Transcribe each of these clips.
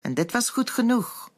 en dit was goed genoeg.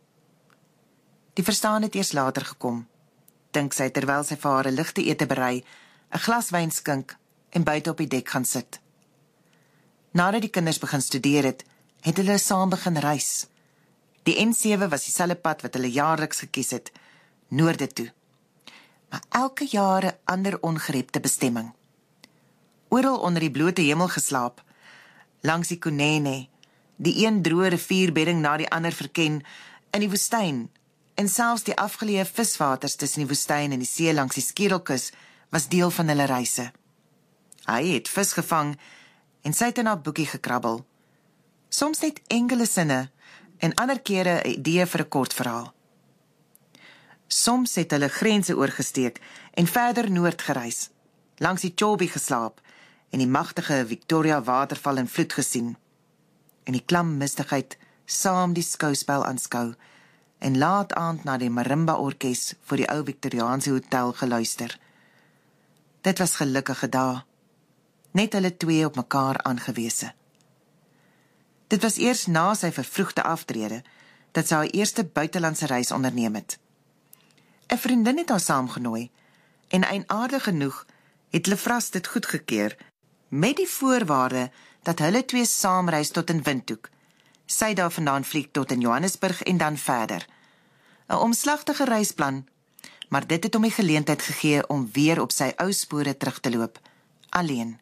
Die verstaan het eers later gekom, dink sy terwyl sy vir haar 'n ligte ete berei, 'n glas wyn skink en buite op die dek gaan sit. Nadat die kinders begin studeer het hulle saam begin reis. Die N7 was dieselfde pad wat hulle jaarliks gekies het, noorde toe. Maar elke jaar 'n ander ongerepte bestemming. Oral onder die blote hemel geslaap, langs die Kunene, die een droë rivierbedding na die ander verken, in die woestyn, en selfs die afgeleë viswaters tussen die woestyn en die see langs die Skerelkus was deel van hulle reise. Hy het vis gevang en sy het in haar boekie gekrabbel. Soms net enkele sinne en ander kere 'n idee vir 'n kort verhaal. Soms het hulle grense oorgesteek en verder noord gereis, langs die Chobe geslaap en die magtige Victoria waterval en vloed gesien, en die klam mistigheid saam die skouspel aanskou en laat aand na die marimba orkes voor die ou Victoriaanse hotel geluister. Dit was gelukkige dae, net hulle twee op mekaar aangewese. Dit was eers na sy vervroegde aftrede dat sy haar eerste buitelandse reis onderneem het. 'n Vriendin het haar saamgenooi en eienaardig genoeg het Lefras dit goedgekeur met die voorwaarde dat hulle twee saamreis tot in Windhoek. Sy daarvandaan vlieg tot in Johannesburg en dan verder. 'n Omslagtige reisplan, maar dit het hom die geleentheid gegee om weer op sy ou spore terug te loop, alleen.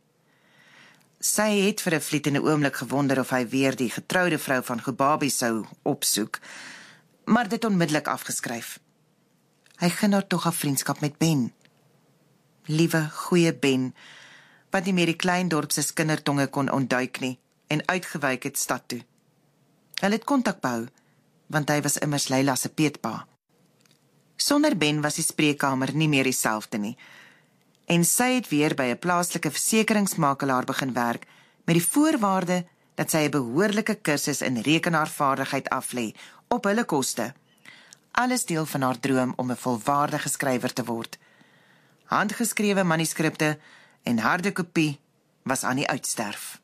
Sy het vir 'n vlietende oomblik gewonder of hy weer die getroude vrou van Gobabi sou opsoek, maar dit onmiddellik afgeskryf. Hy gun haar tog 'n vriendskap met Ben. Liewe, goeie Ben, wat nie meer die klein dorp se kindertonge kon ontduik nie en uitgewyk het stad toe. Hulle het kontak behou, want hy was immers Leila se peetpa. Sonder Ben was die spreekkamer nie meer dieselfde nie, en sy het weer by 'n plaaslike versekeringsmakelaar begin werk met die voorwaarde dat sy 'n behoorlike kursus in rekenaarvaardigheid aflê op hulle koste. Alles deel van haar droom om 'n volwaardige skrywer te word. Handgeskrewe manuskripte en harde kopie was aan die uitsterf.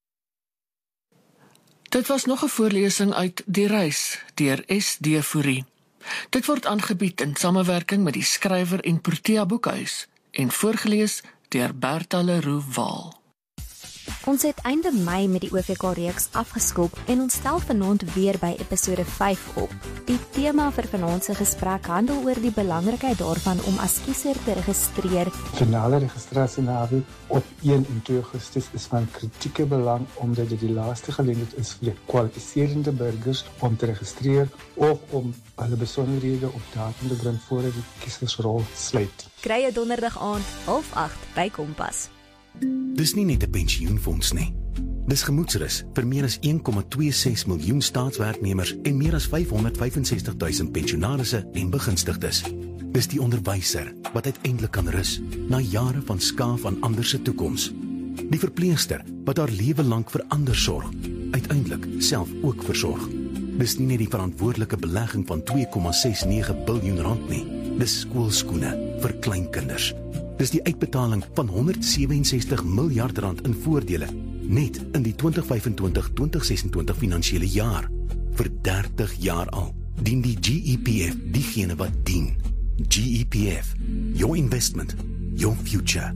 Dit was nog 'n voorlesing uit Die Reis deur S.D. Fourie. Dit word aangebied in samewerking met die Skrywer en Protea Boekhuis en voorgelees deur Bertha Leroux Waal. Ons het einde Mei met die OVK-reeks afgeskop en ons stel vanaand weer by episode 5 op. Die tema vir vanaand se gesprek handel oor die belangrikheid daarvan om as kiezer te registreer. Finale registrasienaweek op 1 en 2 Augustus is van kritieke belang omdat dit die laaste geleentheid is vir kwalifiserende burgers om te registreer of om hulle besonderhede op datum te bring voordat die kiesersrol sluit. Kry 'n donderdag aand 7:30 by Kompas. Dis nie net 'n pensioenfonds nie. Dis gemoedsrus vir meer as 1,26 miljoen staatswerknemers en meer as 565.000 pensionarisse en begunstigdes. Dis die onderwyser wat uiteindelik kan rus na jare van skaaf aan ander se toekoms. Die verpleegster wat haar lewe lank vir ander sorg, uiteindelik self ook versorg. Dis nie net die verantwoordelike belegging van 2,69 biljoen rand nie. Dis skoolskoene vir kleinkinders. Dis die uitbetaling van 167 miljard rand in voordele, net in die 2025-2026 finansiële jaar. Vir 30 jaar al dien die GEPF diegene wat dien. GEPF, your investment, your future.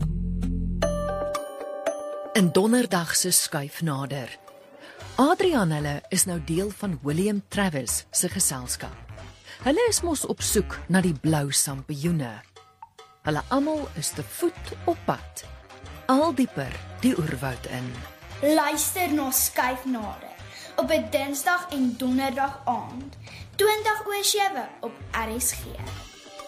In donderdag se skuif nader. Adrian hulle is nou deel van William Travis se geselskap. Hulle is mos op soek na die blou sampioene. Hulle almal is te voet op pad, al dieper die oerwoud in. Luister na Skuif Nader, op 'n Dinsdag en Donderdag aand, 20:07 op RSG.